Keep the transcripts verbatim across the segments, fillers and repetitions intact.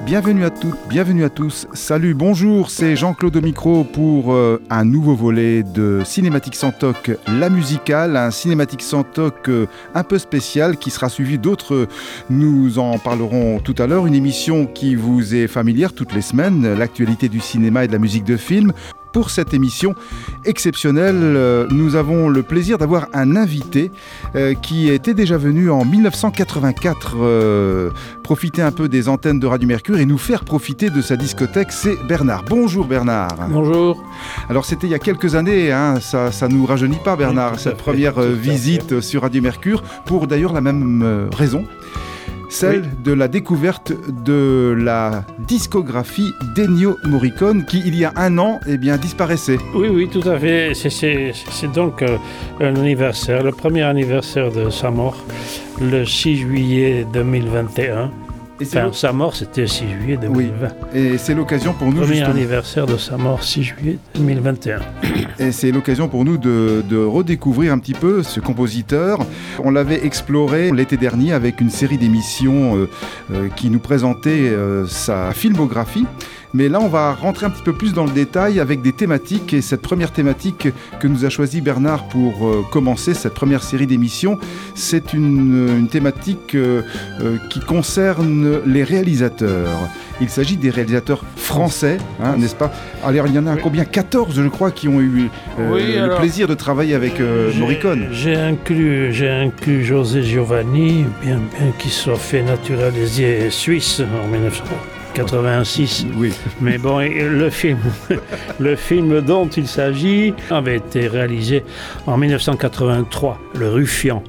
Bienvenue à toutes, bienvenue à tous. Salut, bonjour, c'est Jean-Claude au micro pour euh, un nouveau volet de Cinématique sans toc, la musicale, un Cinématique sans toc euh, un peu spécial qui sera suivi d'autres, nous en parlerons tout à l'heure, une émission qui vous est familière toutes les semaines, l'actualité du cinéma et de la musique de film. Pour cette émission exceptionnelle, nous avons le plaisir d'avoir un invité euh, qui était déjà venu en dix-neuf cent quatre-vingt-quatre euh, profiter un peu des antennes de Radio Mercure et nous faire profiter de sa discothèque. C'est Bernard. Bonjour Bernard. Bonjour. Alors c'était il y a quelques années, hein, ça ne nous rajeunit pas Bernard, oui, cette fait, première euh, visite sur Radio Mercure, pour d'ailleurs la même euh, raison. Celle oui. de la découverte de la discographie d'Ennio Morricone qui, il y a un an, eh bien, disparaissait. Oui, oui, tout à fait. C'est, c'est, c'est donc euh, un anniversaire, le premier anniversaire de sa mort, le six juillet deux mille vingt et un. Et enfin, le... sa mort, c'était le six juillet deux mille vingt. Oui. Et c'est l'occasion pour nous... Premier justement... anniversaire de sa mort, six juillet deux mille vingt et un. Et c'est l'occasion pour nous de, de redécouvrir un petit peu ce compositeur. On l'avait exploré l'été dernier avec une série d'émissions euh, euh, qui nous présentait euh, sa filmographie. Mais là, on va rentrer un petit peu plus dans le détail avec des thématiques. Et cette première thématique que nous a choisi Bernard pour euh, commencer cette première série d'émissions, c'est une, une thématique euh, euh, qui concerne les réalisateurs. Il s'agit des réalisateurs français, hein, n'est-ce pas? Alors, il y en a oui. combien? quatorze, je crois, qui ont eu euh, oui, le alors, plaisir de travailler avec euh, j'ai, Morricone. J'ai inclus, j'ai inclus José Giovanni, bien, bien qu'il soit fait naturalisé suisse en dix-neuf cent quatre-vingt-six. Oui. Mais bon, le film, le film dont il s'agit avait été réalisé en dix-neuf cent quatre-vingt-trois, Le Ruffian.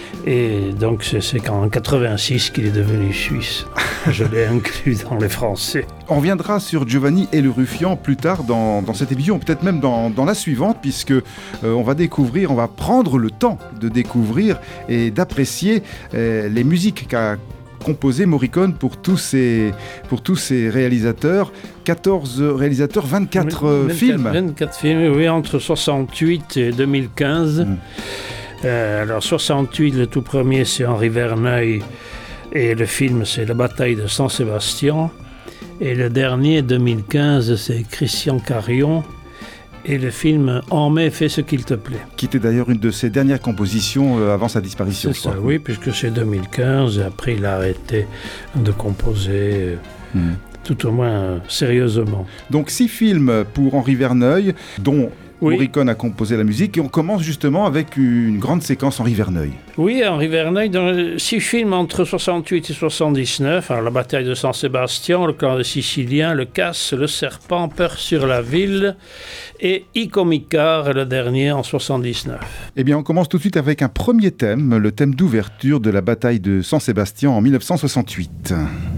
Et donc c'est, c'est qu'en quatre-vingt-six qu'il est devenu suisse. Je l'ai inclus dans les Français. On reviendra sur Giovanni et le Ruffian plus tard dans, dans cette émission, peut-être même dans, dans la suivante, puisque euh, on va découvrir, on va prendre le temps de découvrir et d'apprécier euh, les musiques qu'a composé Morricone pour tous ces, pour tous ces réalisateurs. quatorze réalisateurs, vingt-quatre, oui, vingt-quatre films. vingt-quatre films, oui, entre soixante-huit et deux mille quinze. Mmh. Euh, alors soixante-huit, le tout premier, c'est Henri Verneuil, et le film, c'est La bataille de San Sebastian. Et le dernier, deux mille quinze, c'est Christian Carion. Et le film « En mai, fais ce qu'il te plaît ». Qui était d'ailleurs une de ses dernières compositions euh, avant sa disparition. C'est ça, oui, puisque c'est deux mille quinze, et après il a arrêté de composer, mmh. tout au moins euh, sérieusement. Donc six films pour Henri Verneuil, dont... Oui. Morricone a composé la musique et on commence justement avec une grande séquence Henri Verneuil. Oui, Henri Verneuil, dans six films entre soixante-huit et soixante-dix-neuf, alors La bataille de San Sebastian, Le clan des Siciliens, Le Casse, Le Serpent, Peur sur la ville et I Comicar, le dernier en soixante-dix-neuf. Eh bien, on commence tout de suite avec un premier thème, le thème d'ouverture de la bataille de San Sebastian en dix-neuf cent soixante-huit.